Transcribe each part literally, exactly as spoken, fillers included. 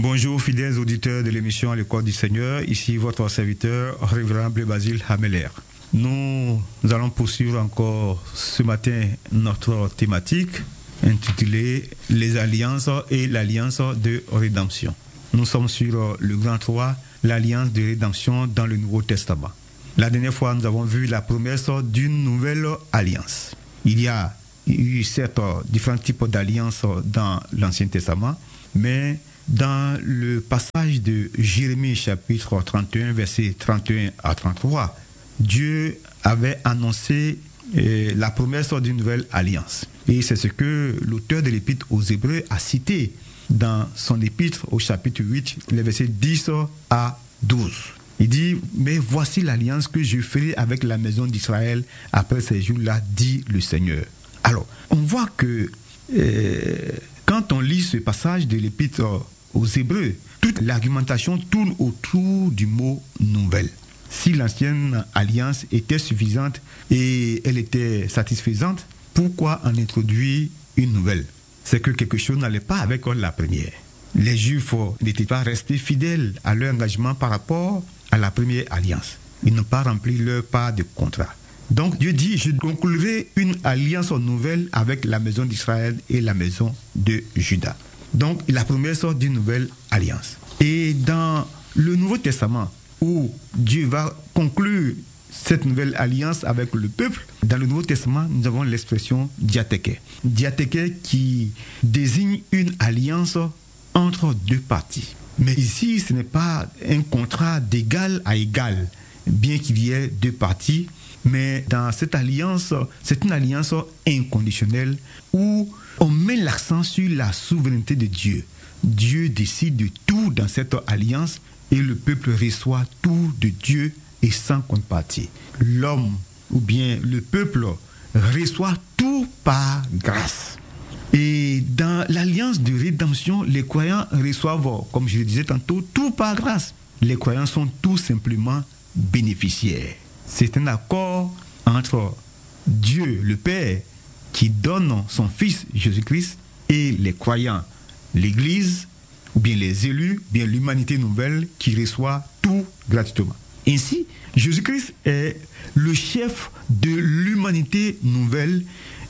Bonjour fidèles auditeurs de l'émission à l'école du Seigneur, ici votre serviteur, révérend Blé Basile Hameler. Nous allons poursuivre encore ce matin notre thématique intitulée « Les alliances et l'alliance de rédemption ». Nous sommes sur le grand trois, l'alliance de rédemption dans le Nouveau Testament. La dernière fois, nous avons vu la promesse d'une nouvelle alliance. Il y a eu certes différents types d'alliances dans l'Ancien Testament, mais dans le passage de Jérémie chapitre trente et un, versets trente et un à trente-trois, Dieu avait annoncé euh, la promesse d'une nouvelle alliance. Et c'est ce que l'auteur de l'épître aux Hébreux a cité dans son épître au chapitre huit, les versets dix à douze. Il dit, mais voici l'alliance que je ferai avec la maison d'Israël après ces jours-là, dit le Seigneur. Alors, on voit que euh, quand on lit ce passage de l'épître aux Hébreux, toute l'argumentation tourne autour du mot « nouvelle ». Si l'ancienne alliance était suffisante et elle était satisfaisante, pourquoi en introduire une nouvelle? C'est que quelque chose n'allait pas avec la première. Les Juifs n'étaient pas restés fidèles à leur engagement par rapport à la première alliance. Ils n'ont pas rempli leur part de contrat. Donc Dieu dit, je conclurai une alliance nouvelle avec la maison d'Israël et la maison de Juda. Donc la première sorte d'une nouvelle alliance. Et dans le Nouveau Testament, où Dieu va conclure cette nouvelle alliance avec le peuple, dans le Nouveau Testament, nous avons l'expression diatheke. Diatheke qui désigne une alliance entre deux parties. Mais ici, ce n'est pas un contrat d'égal à égal, bien qu'il y ait deux parties, mais dans cette alliance, c'est une alliance inconditionnelle où on met l'accent sur la souveraineté de Dieu. Dieu décide de tout dans cette alliance et le peuple reçoit tout de Dieu et sans contrepartie. L'homme ou bien le peuple reçoit tout par grâce. Et dans l'alliance de rédemption, les croyants reçoivent, comme je le disais tantôt, tout par grâce. Les croyants sont tout simplement bénéficiaires. C'est un accord entre Dieu, le Père, qui donne son Fils Jésus-Christ et les croyants, l'Église, ou bien les élus, ou bien l'humanité nouvelle qui reçoit tout gratuitement. Ainsi, Jésus-Christ est le chef de l'humanité nouvelle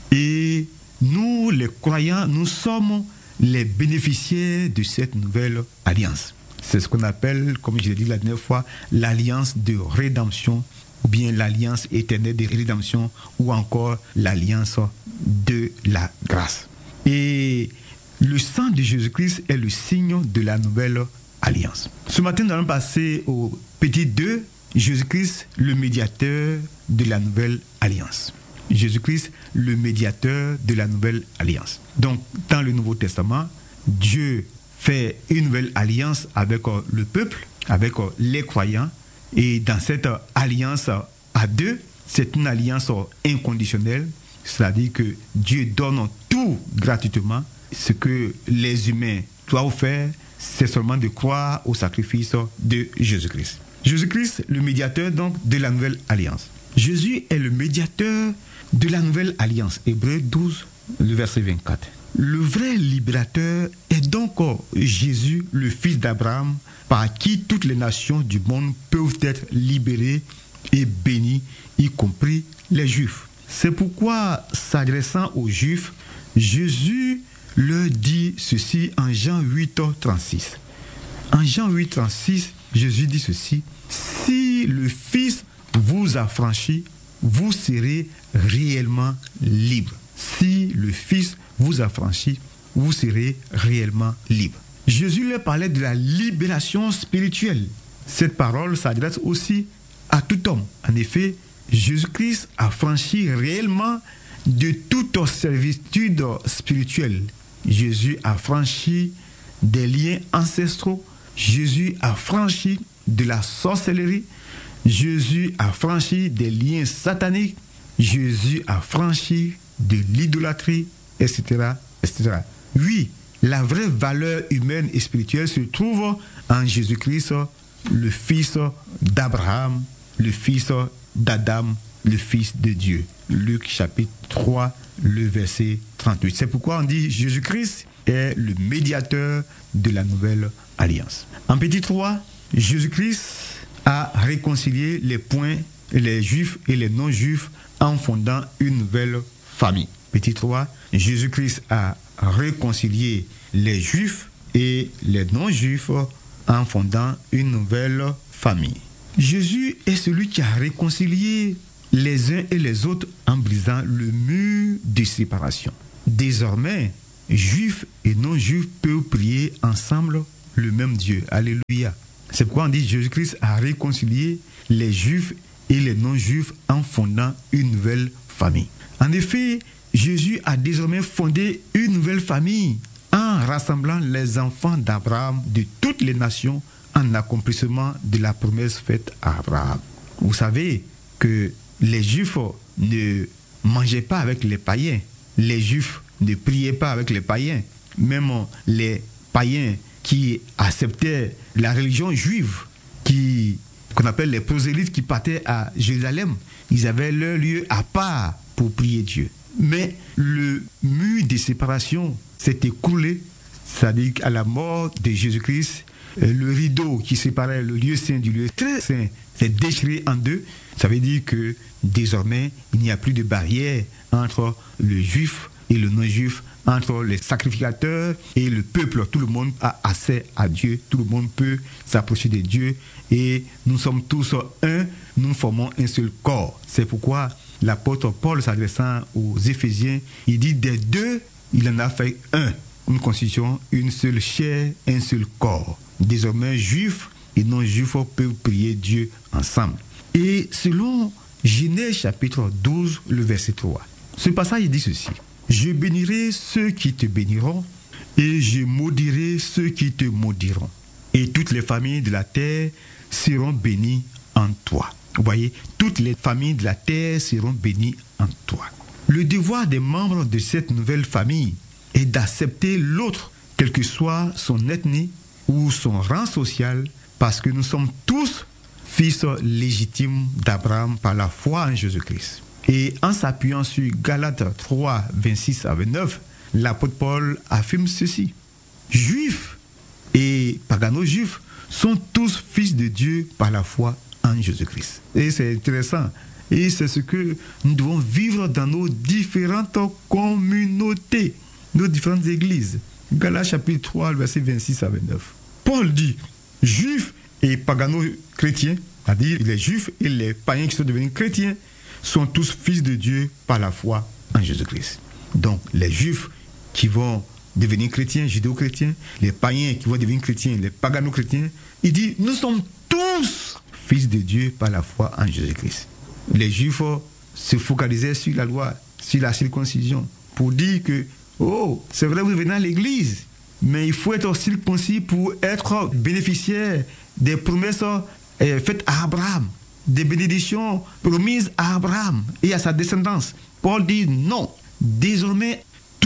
et nous, les croyants, nous sommes les bénéficiaires de cette nouvelle alliance. C'est ce qu'on appelle, comme je l'ai dit la dernière fois, l'alliance de rédemption ou bien l'alliance éternelle de rédemption ou encore l'alliance de la grâce. Et le sang de Jésus-Christ est le signe de la nouvelle alliance. Ce matin, nous allons passer au petit deux, Jésus-Christ, le médiateur de la nouvelle alliance. Jésus-Christ, le médiateur de la nouvelle alliance. Donc, dans le Nouveau Testament, Dieu fait une nouvelle alliance avec le peuple, avec les croyants. Et dans cette alliance à deux, c'est une alliance inconditionnelle, c'est-à-dire que Dieu donne tout gratuitement. Ce que les humains doivent faire, c'est seulement de croire au sacrifice de Jésus-Christ. Jésus-Christ, le médiateur donc de la nouvelle alliance. Jésus est le médiateur de la nouvelle alliance. Hébreux douze, le verset vingt-quatre. Le vrai libérateur est donc Jésus, le fils d'Abraham, par qui toutes les nations du monde peuvent être libérées et bénies, y compris les Juifs. C'est pourquoi, s'adressant aux Juifs, Jésus leur dit ceci en Jean huit, trente-six. En Jean huit, trente-six, Jésus dit ceci, « Si le Fils vous affranchit, vous serez réellement libre. » Si le Fils vous affranchit, vous serez réellement libre. Jésus leur parlait de la libération spirituelle. Cette parole s'adresse aussi à tout homme. En effet, Jésus-Christ a franchi réellement de toute servitude spirituelle. Jésus a franchi des liens ancestraux. Jésus a franchi de la sorcellerie. Jésus a franchi des liens sataniques. Jésus a franchi de l'idolâtrie, et cetera, et cetera. Oui, la vraie valeur humaine et spirituelle se trouve en Jésus-Christ, le fils d'Abraham, le fils d'Adam, le fils de Dieu. Luc chapitre trois, le verset trente-huit. C'est pourquoi on dit Jésus-Christ est le médiateur de la nouvelle alliance. En petit trois, Jésus-Christ a réconcilié les points, les juifs et les non-juifs en fondant une nouvelle famille. Petit trois, Jésus-Christ a réconcilié les juifs et les non-juifs en fondant une nouvelle famille. Jésus est celui qui a réconcilié les uns et les autres en brisant le mur de séparation. Désormais, juifs et non-juifs peuvent prier ensemble le même Dieu. Alléluia. C'est pourquoi on dit Jésus-Christ a réconcilié les juifs et les non-juifs en fondant une nouvelle famille. En effet, Jésus a désormais fondé une nouvelle famille en rassemblant les enfants d'Abraham de toutes les nations en accomplissement de la promesse faite à Abraham. Vous savez que les Juifs ne mangeaient pas avec les païens. Les Juifs ne priaient pas avec les païens. Même les païens qui acceptaient la religion juive, qui, qu'on appelle les prosélytes qui partaient à Jérusalem, ils avaient leur lieu à part pour prier Dieu. Mais le mur de séparation s'est écroulé, c'est-à-dire qu'à la mort de Jésus-Christ, le rideau qui séparait le lieu saint du lieu très saint s'est déchiré en deux. Ça veut dire que désormais, il n'y a plus de barrière entre le juif et le non-juif, entre les sacrificateurs et le peuple. Tout le monde a accès à Dieu, tout le monde peut s'approcher de Dieu et nous sommes tous un, nous formons un seul corps. C'est pourquoi l'apôtre Paul, s'adressant aux Éphésiens, il dit des deux, il en a fait un. Nous constituons une seule chair, un seul corps. Désormais, juifs et non-juifs peuvent prier Dieu ensemble. Et selon Genèse chapitre douze, le verset trois, ce passage dit ceci. Je bénirai ceux qui te béniront et je maudirai ceux qui te maudiront. Et toutes les familles de la terre seront bénies en toi. Vous voyez, toutes les familles de la terre seront bénies en toi. Le devoir des membres de cette nouvelle famille est d'accepter l'autre, quelle que soit son ethnie ou son rang social, parce que nous sommes tous fils légitimes d'Abraham par la foi en Jésus-Christ. Et en s'appuyant sur Galates trois, vingt-six à vingt-neuf, l'apôtre Paul affirme ceci. Juifs et pagano-juifs sont tous fils de Dieu par la foi en Jésus-Christ. Et c'est intéressant. Et c'est ce que nous devons vivre dans nos différentes communautés, nos différentes églises. Galates chapitre trois, verset vingt-six à vingt-neuf. Paul dit, juifs et pagano-chrétiens, c'est-à-dire les juifs et les païens qui sont devenus chrétiens, sont tous fils de Dieu par la foi en Jésus-Christ. Donc, les juifs qui vont devenir chrétiens, judéo-chrétiens, les païens qui vont devenir chrétiens, les pagano-chrétiens, il dit, nous sommes tous fils de Dieu par la foi en Jésus-Christ. Les juifs se focalisaient sur la loi, sur la circoncision, pour dire que, oh, c'est vrai, vous venez à l'église, mais il faut être circoncis pour être bénéficiaire des promesses euh, faites à Abraham, des bénédictions promises à Abraham et à sa descendance. Paul dit non. Désormais,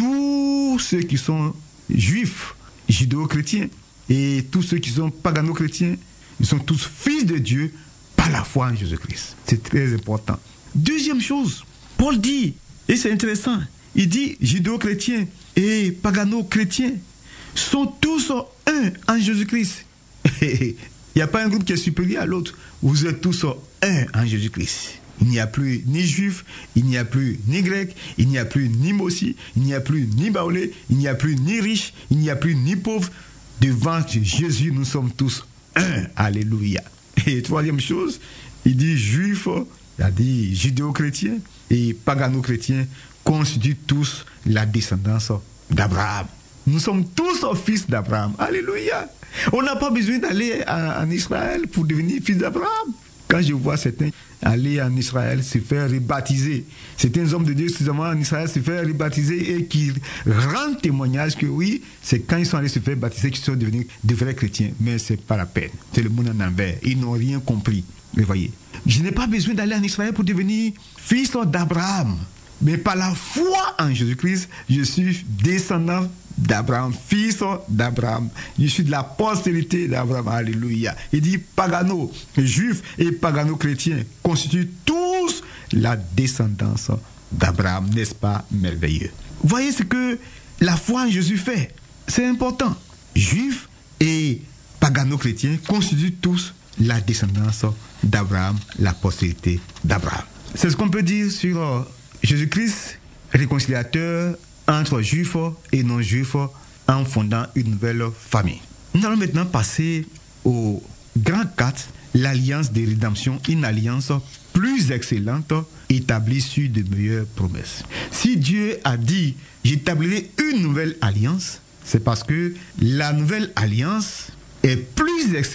tous ceux qui sont juifs, judéo-chrétiens, et tous ceux qui sont pagano-chrétiens, ils sont tous fils de Dieu par la foi en Jésus-Christ. C'est très important. Deuxième chose, Paul dit, et c'est intéressant, il dit judéo-chrétiens et pagano-chrétiens sont tous un en Jésus-Christ. Il n'y a pas un groupe qui est supérieur à l'autre. Vous êtes tous un en Jésus-Christ. Il n'y a plus ni juif, il n'y a plus ni grec, il n'y a plus ni mossi, il n'y a plus ni baoulé, il n'y a plus ni riche, il n'y a plus ni pauvre. Devant Jésus, nous sommes tous un. Alléluia. Et troisième chose, il dit juif, il a dit judéo-chrétien et pagano-chrétien constituent tous la descendance d'Abraham. Nous sommes tous fils d'Abraham. Alléluia. On n'a pas besoin d'aller en Israël pour devenir fils d'Abraham. Quand je vois certains aller en Israël se faire rebaptiser, certains hommes de Dieu suffisamment en Israël se faire rebaptiser et qui rendent témoignage que oui, c'est quand ils sont allés se faire baptiser qu'ils sont devenus de vrais chrétiens. Mais c'est pas la peine. C'est le monde en envers. Ils n'ont rien compris. Vous voyez. Je n'ai pas besoin d'aller en Israël pour devenir fils d'Abraham. Mais par la foi en Jésus-Christ, je suis descendant d'Abraham, fils d'Abraham. Je suis de la postérité d'Abraham. Alléluia. Il dit pagano, juifs et pagano-chrétiens constituent tous la descendance d'Abraham. N'est-ce pas merveilleux? Voyez ce que la foi en Jésus fait. c'est important. Juifs et pagano-chrétiens constituent tous la descendance d'Abraham, la postérité d'Abraham. C'est ce qu'on peut dire sur euh, Jésus-Christ, réconciliateur entre juifs et non-juifs en fondant une nouvelle famille. Nous allons maintenant passer au grand quatre, l'alliance de rédemption, une alliance plus excellente établie sur de meilleures promesses. Si Dieu a dit « j'établirai une nouvelle alliance », c'est parce que la nouvelle alliance est plus excellente